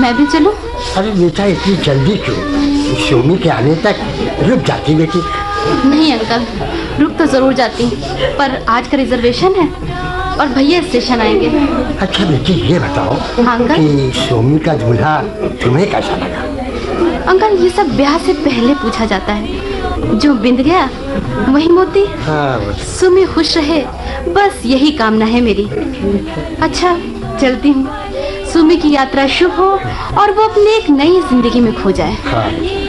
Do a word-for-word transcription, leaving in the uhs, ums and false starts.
मैं भी चलूं? अरे बेटा इतनी जल्दी क्यों? सोमी के आने तक रुक जाती बेटी। नहीं अंकल, रुक तो जरूर जाती, पर आज का रिजर्वेशन है और भैया स्टेशन आएंगे। अच्छा बेटी ये बताओ हाँ, अंकल? कि सोमी का दूल्हा तुम्हें कैसा लगा? अंकल ये सब ब्याह से पहले पूछा जाता है, जो बिंद गया वही मोती। हाँ, सुमी खुश रहे बस यही कामना है मेरी। अच्छा चलती हूँ, सुमी की यात्रा शुभ हो और वो अपनी एक नई जिंदगी में खो जाए। हाँ।